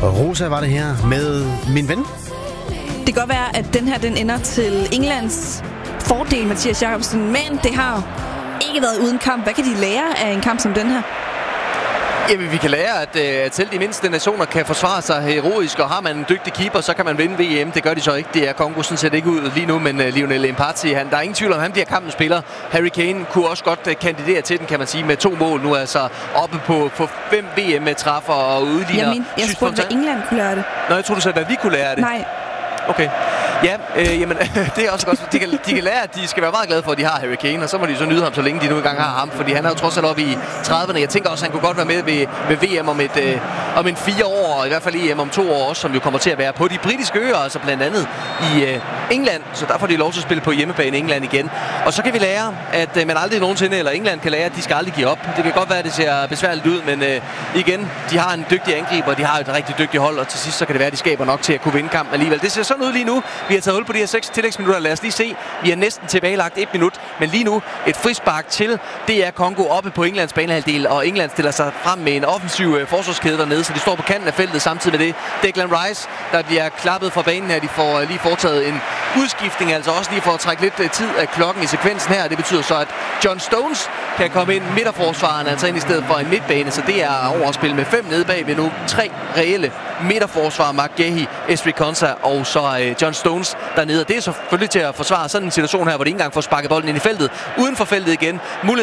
Rosa var det her med Min Ven. Det kan godt være, at den her den ender til Englands fordel, Mathias Jakobsen, men det har ikke været uden kamp. Hvad kan de lære af en kamp som den her? Jamen, vi kan lære, at selv de mindste nationer kan forsvare sig heroisk, og har man en dygtig keeper, så kan man vinde VM. Det gør de så ikke. Det er Congo sådan set ikke ud lige nu, men Lionel Mpati, der er ingen tvivl om, han bliver kampens spiller. Harry Kane kunne også godt kandidere til den, kan man sige, med 2 mål. Nu er altså oppe på 5 VM-træffer og udligner. Jeg spurgte, hvad England kunne lære det. Nå, jeg troede, du sagde, hvad vi kunne lære det. Nej. Okay. Ja, jamen, det er også godt. De kan lære, at de skal være meget glade for, at de har Harry Kane, og så må de så nyde ham, så længe de nu engang har ham, fordi han er jo trods alt oppe i 30'erne. Jeg tænker også, at han kunne godt være med ved VM om en 4 år, og i hvert fald EM om 2 år også, som jo kommer til at være på de britiske øer, altså blandt andet i England, så der får de lov til at spille på hjemmebane i England igen. Og så kan vi lære, at man aldrig nogensinde, eller England kan lære, at de skal aldrig give op. Det kan godt være, at det ser besværligt ud, men igen, de har en dygtig angriber, de har et rigtig dygtigt hold, og til sidst så kan det være, at de skaber nok til at kunne vinde kampen alligevel. Det ser sådan ud lige nu. Vi har taget hul på de her 6 tillægsminutter. Lad os lige se. Vi er næsten tilbagelagt 1 minut, men lige nu et frispark til. Det er Congo oppe på Englands banehalvdel, og England stiller sig frem med en offensiv forsvarskæde dernede, så de står på kanten af feltet samtidig med det. Declan Rice, der bliver klappet fra banen her. De får lige foretaget en udskiftning, altså også lige for at trække lidt tid af klokken i sekvensen her. Det betyder så, at John Stones kan komme ind midterforsvaren, altså ind i stedet for en midtbane, så det er overspil med 5 nede bagved nu. 3 reelle midterforsvar, Mark Gehi, Esri Konsa og så John Stones dernede. Det er selvfølgelig til at forsvare sådan en situation her, hvor de ikke engang får sparket bolden ind i feltet. Uden for feltet igen.